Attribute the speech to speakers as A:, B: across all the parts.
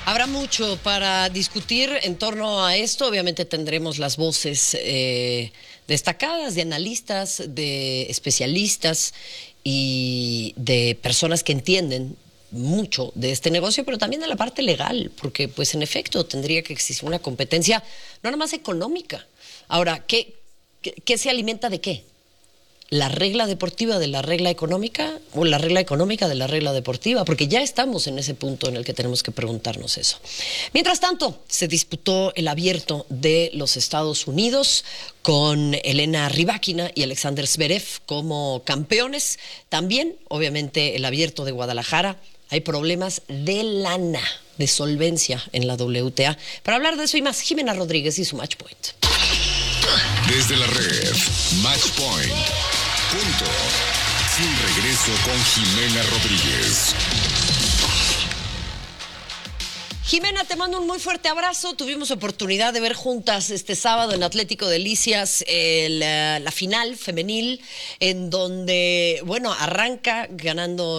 A: Habrá mucho para discutir en torno a esto. Obviamente tendremos las voces destacadas de analistas, de especialistas y de personas que entienden mucho de este negocio, pero también de la parte legal, porque pues en efecto tendría que existir una competencia no nada más económica. Ahora, ¿qué se alimenta de qué? ¿La regla deportiva de la regla económica o la regla económica de la regla deportiva? Porque ya estamos en ese punto en el que tenemos que preguntarnos eso. Mientras tanto, se disputó el Abierto de los Estados Unidos con Elena Rybakina y Alexander Zverev como campeones. También, obviamente, el Abierto de Guadalajara. Hay problemas de lana, de solvencia en la WTA. Para hablar de eso y más, Jimena Rodríguez y su Match Point.
B: Desde la red, Match Point. Punto. Sin regreso con Jimena Rodríguez.
A: Jimena, te mando un muy fuerte abrazo. Tuvimos oportunidad de ver juntas este sábado en Atlético Delicias la final femenil, en donde, bueno, arranca ganando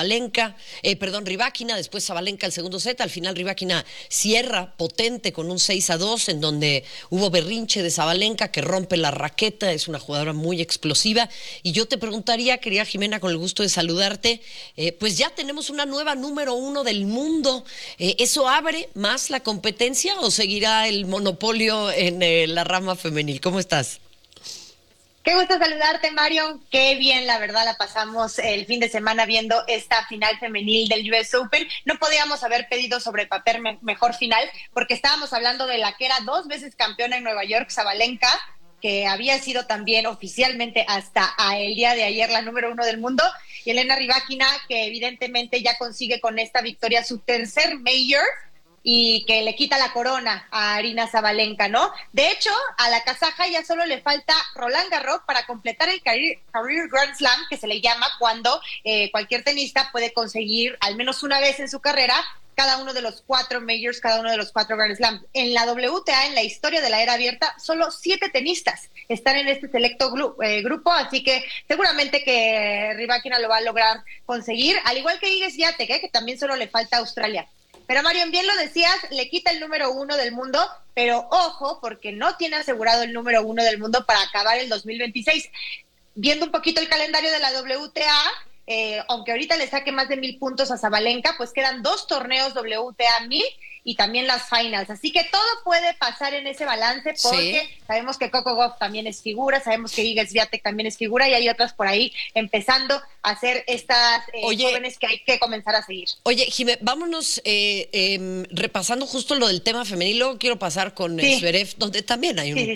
A: Rybakina, después Sabalenka el segundo set. Al final Rybakina cierra potente con un 6-2, en donde hubo berrinche de Sabalenka que rompe la raqueta. Es una jugadora muy explosiva. Y yo te preguntaría, querida Jimena, con el gusto de saludarte, pues ya tenemos una nueva número 1 del mundo. ¿Eso abre más la competencia o seguirá el monopolio en la rama femenil? ¿Cómo estás?
C: Qué gusto saludarte, Marion. Qué bien, la verdad, la pasamos el fin de semana viendo esta final femenil del US Open. No podíamos haber pedido sobre papel mejor final, porque estábamos hablando de la que era 2 veces campeona en Nueva York, Sabalenka, que había sido también oficialmente hasta el día de ayer la número 1 del mundo, y Elena Rybakina, que evidentemente ya consigue con esta victoria su tercer major, y que le quita la corona a Aryna Sabalenka, ¿no? De hecho, a la kazaja ya solo le falta Roland Garros para completar el Career Grand Slam, que se le llama cuando cualquier tenista puede conseguir al menos una vez en su carrera cada uno de los 4 majors, cada uno de los 4 Grand Slams. En la WTA, en la historia de la era abierta, solo 7 tenistas están en este selecto grupo, así que seguramente que Rybakina lo va a lograr conseguir, al igual que Iga Swiatek, que también solo le falta a Australia. Pero Marion, bien lo decías, le quita el número 1 del mundo, pero ojo, porque no tiene asegurado el número 1 del mundo para acabar el 2026. Viendo un poquito el calendario de la WTA, aunque ahorita le saque más de 1,000 puntos a Sabalenka, pues quedan 2 torneos WTA 1000 y también las finals. Así que todo puede pasar en ese balance, porque sí, sabemos que Coco Gauff también es figura, sabemos que Iga Swiatek también es figura, y hay otras por ahí empezando a ser estas jóvenes que hay que comenzar a seguir.
A: Oye, Jimé, vámonos repasando justo lo del tema femenil. Luego quiero pasar con Zverev, donde también hay un